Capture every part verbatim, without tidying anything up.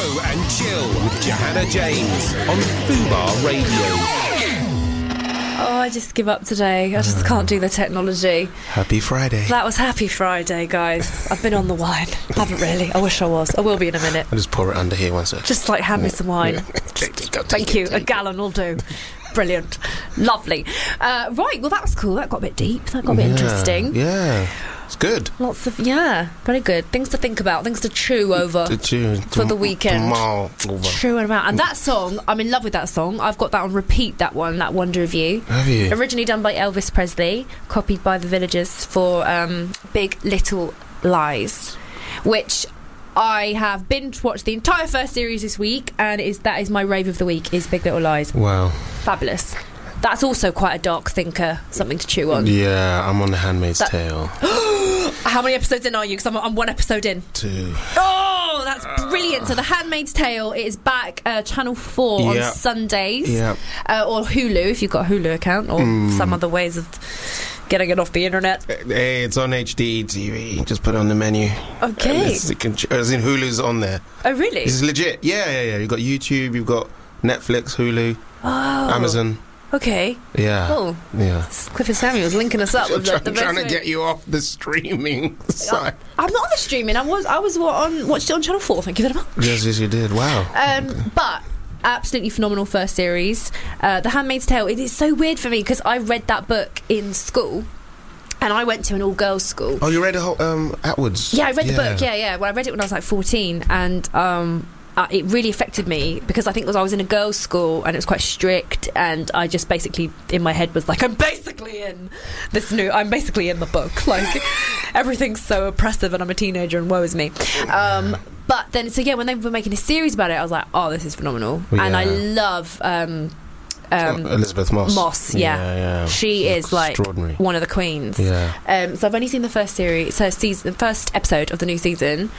Go and Chill with Johanna James on Fubar Radio. Oh, I just give up today. I just can't do the technology. Happy Friday. That was Happy Friday, guys. I've been on the wine. Haven't really. I wish I was. I will be in a minute. I'll just pour it under here one sec. Just like hand me some wine. Yeah. Just, thank you. A gallon will do. Brilliant. Lovely. Uh, right, well, that was cool. That got a bit deep. That got a bit yeah. interesting. Yeah. It's good. Lots of, yeah, very good. Things to think about, things to chew over to chew, for to, the weekend. To Chewing about. And that song, I'm in love with that song. I've got that on repeat, that one, that Wonder of You. Have you? Originally done by Elvis Presley, copied by the Villagers for um, Big Little Lies, which I have binge watched the entire first series this week, and it is that is my rave of the week, is Big Little Lies. Wow. Fabulous. That's also quite a dark thinker, something to chew on. Yeah, I'm on The Handmaid's That- Tale. How many episodes in are you? Because I'm, I'm one episode in. Two. Oh, that's brilliant. So The Handmaid's Tale is back uh, Channel four Yep. on Sundays. Yep. Uh, or Hulu, if you've got a Hulu account, or Mm. some other ways of getting it off the internet. Hey, it's on H D T V. Just put it on the menu. Okay. It's, it can, as in Hulu's on there. Oh, really? This is legit. Yeah, yeah, yeah. You've got YouTube, you've got Netflix, Hulu, Oh. Amazon. Okay. Yeah. Oh. Yeah. Clifford Samuels linking us up I'm with the, trying, the best trying to way. get you off the streaming side. I'm not on the streaming. I was I was on watched it on Channel four. Thank you very much. Yes, yes, you did. Wow. Um, but absolutely phenomenal first series. Uh, The Handmaid's Tale. It is so weird for me because I read that book in school, and I went to an all-girls school. Oh, you read the whole um, Atwood's? Yeah, I read the book. Yeah, yeah. Well, I read it when I was like fourteen, and um, uh, it really affected me because I think it was I was in a girls' school and it was quite strict, and I just basically in my head was like, I'm basically in this new. I'm basically in the book. Like everything's so oppressive, and I'm a teenager, and woe is me. Um, but then, so yeah, when they were making a series about it, I was like, oh, this is phenomenal, Yeah. and I love. Um, Um, Elizabeth Moss. Moss, yeah, yeah, yeah. she is like extraordinary. one of the queens. Yeah. Um, so I've only seen the first series, so season, the first episode of the new season.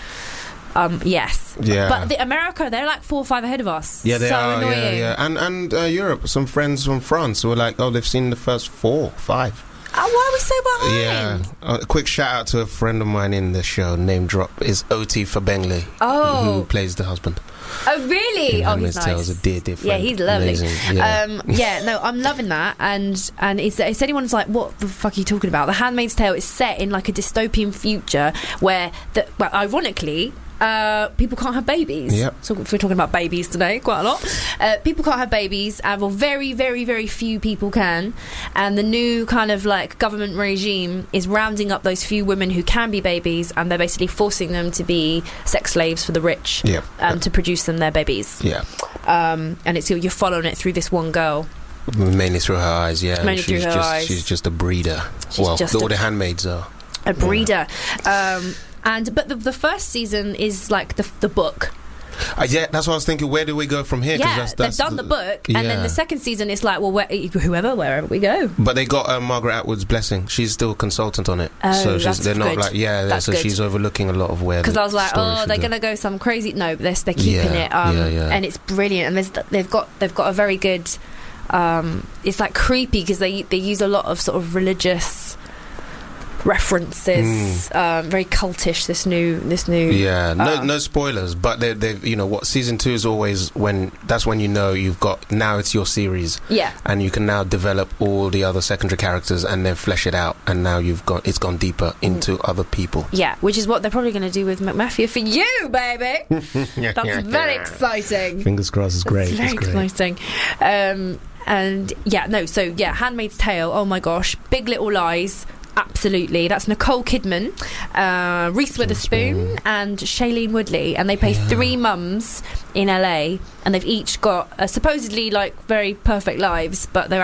Um, yes, Yeah. but the America, they're like four or five ahead of us. Yeah, they so are. annoying. Yeah, yeah, and and uh, Europe. Some friends from France were like, "Oh, they've seen the first four, five." Oh, why are we so behind? Yeah. Uh, a quick shout out to a friend of mine in the show. Name drop is O T Fabengli, Oh. who plays the husband. Oh, really? In Oh, Handmaid's he's Tale nice. is a dear, dear Yeah, friend. he's lovely. Amazing. Yeah. Um, yeah, no, I'm loving that. And and it's, it's anyone's like, what the fuck are you talking about? The Handmaid's Tale is set in like a dystopian future where, the, well, ironically, uh, people can't have babies. Yep. So if we're talking about babies today, quite a lot. Uh, people can't have babies, and well, very, very, very few people can. And the new kind of like government regime is rounding up those few women who can be babies, and they're basically forcing them to be sex slaves for the rich, Yep. um, to produce them their babies. Yeah. Um, and it's you're following it through this one girl. Mainly through her eyes, yeah. Mainly she's through her just, eyes. She's just a breeder. She's well, just all a- the handmaids are. A breeder. Um, and but the, the first season is like the the book. Uh, yeah, that's what I was thinking. Where do we go from here? 'Cause Yeah, that's, that's they've done the book, and then yeah. the second season is like, well, where, whoever, wherever we go. But they got uh, Margaret Atwood's blessing. She's still a consultant on it. Oh, so she's, that's they're not good. like, yeah, That's so good. she's overlooking a lot of where Because the I was like, story oh, should they're go. going to go some crazy. No, they're, they're keeping Yeah, it, um, yeah, yeah. and it's brilliant. And there's, they've got they've got a very good. Um, it's like creepy because they they use a lot of sort of religious references, Mm. um, very cultish. This new this new Yeah, no, uh, no spoilers. But they, they, you know, what season two is always when that's when you know you've got now it's your series, yeah. and you can now develop all the other secondary characters and then flesh it out. And now you've got it's gone deeper into other people. Yeah, which is what they're probably going to do with McMafia for you, baby. That's very exciting. Fingers crossed, it's great. It's very it's great. exciting. Um, and yeah, no, so yeah, Handmaid's Tale. Oh my gosh, Big Little Lies. Absolutely, that's Nicole Kidman, uh, Reese Witherspoon, and Shailene Woodley, and they play Yeah. three mums in L A, and they've each got uh, supposedly like very perfect lives, but they're